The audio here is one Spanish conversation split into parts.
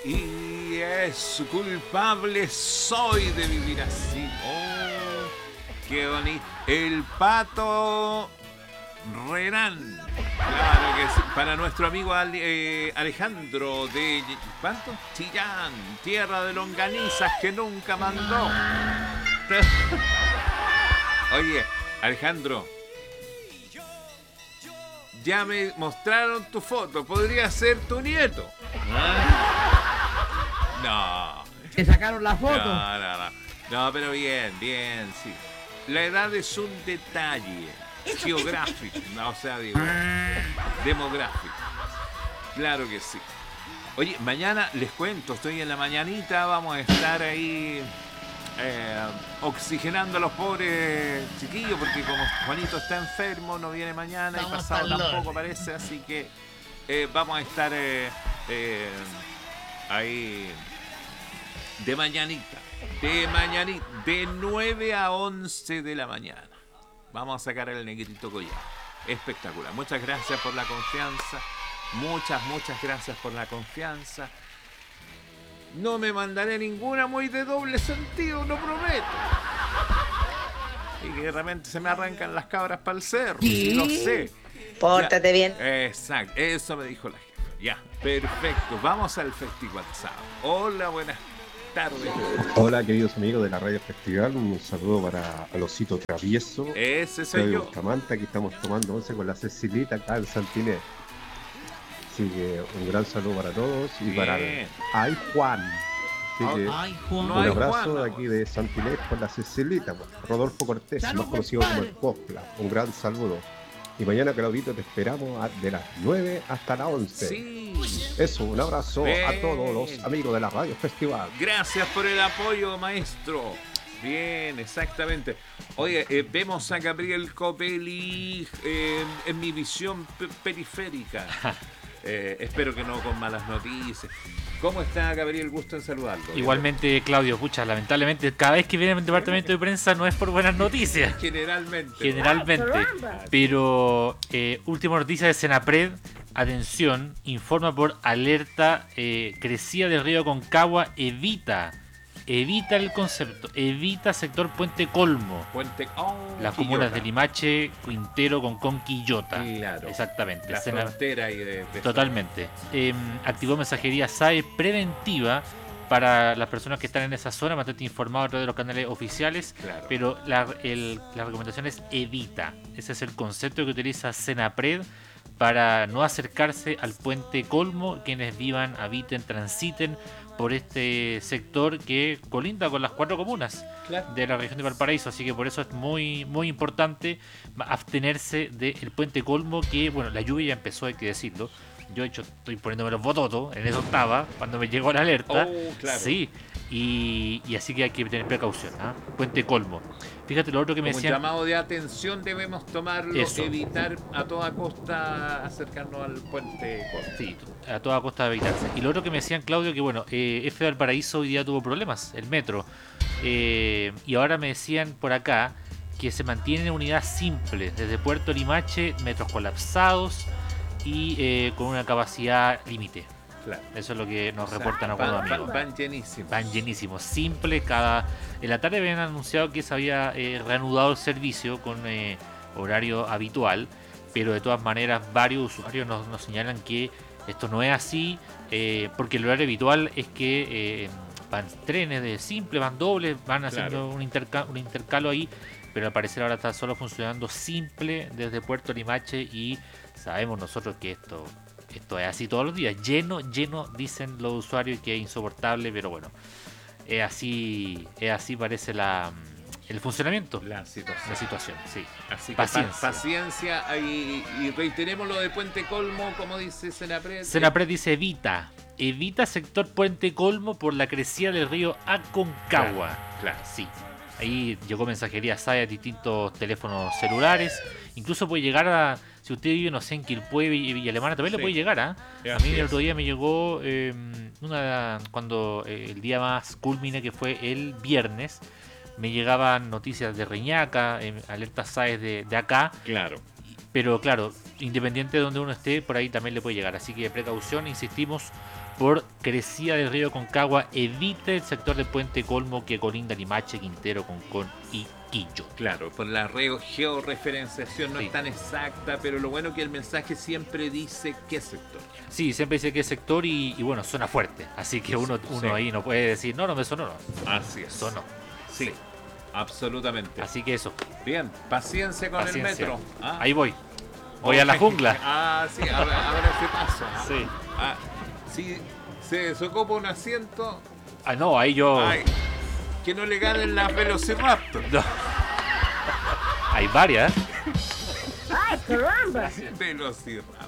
Y es culpable soy de vivir así. Oh, qué bonito. El Pato Renán. Claro que sí. Para nuestro amigo Alejandro de ¿cuánto? Chillán, tierra de longanizas que nunca mandó. Oye, Alejandro, ya me mostraron tu foto. Podría ser tu nieto. No. ¿Te sacaron la foto? No. No, pero bien, sí. La edad es un detalle geográfico, no, o sea, digo, demográfico. Claro que sí. Oye, mañana les cuento, estoy en la mañanita, vamos a estar ahí oxigenando a los pobres chiquillos, porque como Juanito está enfermo, no viene mañana y pasado tampoco parece, así que vamos a estar ahí de mañanita, de 9 a 11 de la mañana. Vamos a sacar el negrito collar. Espectacular. Muchas gracias por la confianza. Muchas gracias por la confianza. No me mandaré ninguna muy de doble sentido, lo prometo. Y que de repente se me arrancan las cabras para el cerro. ¿Sí? No sé. Pórtate bien. Exacto, eso me dijo la jefa. Ya, perfecto. Vamos al festival sábado. Hola, buenas tardes. Hola, queridos amigos de la Radio Festival. Un saludo para Alosito Travieso. Ese soy yo. Bustamante. Aquí estamos tomando once con la Cecilita acá en Santiné. Así que un gran saludo para todos y Bien. para Ay Juan. Así que Ay, Juan. No un hay abrazo Juan, de aquí de Santiné con la Cecilita, pues. Rodolfo Cortés, Salud, más conocido como el compadre. Copla. Un gran saludo. Y mañana, Claudito, te esperamos de las 9 hasta las 11. Sí. Eso, un abrazo Bien. a todos los amigos de la Radio Festival. Gracias por el apoyo, maestro. Bien, exactamente. Oye, vemos a Gabriel Copelli en mi visión periférica. Espero que no con malas noticias. ¿Cómo está, Gabriel? Gusto en saludarlo. Igualmente, Claudio, pucha, lamentablemente, cada vez que viene el departamento de prensa no es por buenas noticias. Generalmente. Pero última noticia de Senapred, atención, informa por alerta, crecida del río Aconcagua, evita el concepto, evita sector Puente Colmo, Puente. las comunas de Limache, Quintero, Concón, Quillota. Claro. Exactamente. La frontera y de Totalmente. Activó mensajería SAE preventiva para las personas que están en esa zona, mantente informado a través de los canales oficiales, Claro. pero la recomendación es evita. Ese es el concepto que utiliza Senapred para no acercarse al puente Colmo, quienes vivan, habiten, transiten por este sector que colinda con las 4 comunas Claro. de la región de Valparaíso, así que por eso es muy importante abstenerse del puente Colmo, que bueno, la lluvia ya empezó, hay que decirlo. Yo de hecho estoy poniéndome los bototos, en eso estaba cuando me llegó la alerta. Claro. Sí, y así que hay que tener precaución, ¿ah? Puente Colmo. Fíjate lo otro que me Como un decían. llamado de atención debemos tomarlo, Eso. evitar a toda costa acercarnos al puente Colmo. Sí, a toda costa de evitarse. Y lo otro que me decían, Claudio, que bueno, F de Valparaíso hoy día tuvo problemas, el metro. Y ahora me decían por acá que se mantiene en unidad simple, desde Puerto Limache, metros colapsados y con una capacidad límite. Claro. Eso es lo que nos O sea, reportan algunos amigos. van llenísimos. Van llenísimos, simple. En la tarde habían anunciado que se había reanudado el servicio con horario habitual, pero de todas maneras varios usuarios nos señalan que esto no es así, porque el horario habitual es que van trenes de simple, van dobles, van haciendo un intercalo ahí, pero al parecer ahora está solo funcionando simple desde Puerto Limache y sabemos nosotros que esto es así todos los días, lleno, dicen los usuarios, que es insoportable, pero bueno, es así parece el funcionamiento, La situación, sí. Así que Paciencia. paciencia y reiteremos lo de Puente Colmo, como dice Senapred. Senapred dice evita sector Puente Colmo por la crecida del río Aconcagua. Claro. Sí. Ahí llegó mensajería SAE a distintos teléfonos celulares. Incluso puede llegar a, si usted vive, no sé, en Quilpué, Villa Alemana, también Sí. le puede llegar. A Así mí el es. otro día me llegó cuando el día más culmine, que fue el viernes, me llegaban noticias de Reñaca, alertas SAE de acá. Claro. Pero claro, independiente de donde uno esté, por ahí también le puede llegar. Así que precaución, insistimos, por crecida del río Concagua evita el sector de Puente Colmo que colinda Limache, Quintero, Concón y Quillo. Claro, por la georreferenciación no Sí. es tan exacta, pero lo bueno es que el mensaje siempre dice qué sector. Sí, siempre dice qué sector y bueno, suena fuerte. Así que uno Sí. ahí no puede decir, no me sonó, no. Así es. Sonó. Sí, absolutamente. Así que eso, Bien, paciencia con paciencia. el metro. Ah. Ahí voy. Voy a la jungla. Ah, sí, ahora ese paso. ¿Ah? Sí. Ah, si se desocupa un asiento, Ah, no, ahí yo... ay, que no le ganen las Velociraptor. No. Hay varias. ¡Ay, caramba! Velociraptor.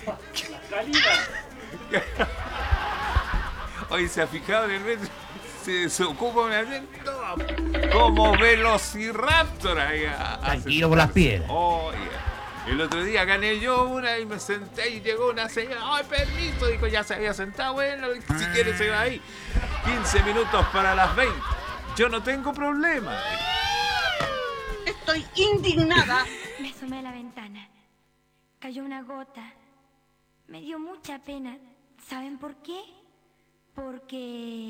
Hoy se ha fijado en el metro, se desocupa un asiento como Velociraptor. Ahí, Tranquilo con las piedras. Oye, el otro día gané yo una y me senté y llegó una señora. ¡Ay, permiso! Dijo, ya se había sentado. Bueno, si quiere se va ahí. 15 minutos para las 20. Yo no tengo problema. Estoy indignada. Me asomé a la ventana. Cayó una gota. Me dio mucha pena. ¿Saben por qué? Porque